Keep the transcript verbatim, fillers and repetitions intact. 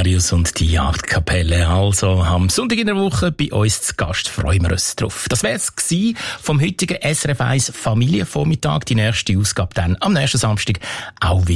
Stradivarius und die Jagdkapelle. Also am Sonntag in der Woche bei uns zu Gast, freuen wir uns drauf. Das wäre es gewesen vom heutigen S R F eins Familienvormittag. Die nächste Ausgabe dann am nächsten Samstag auch wieder.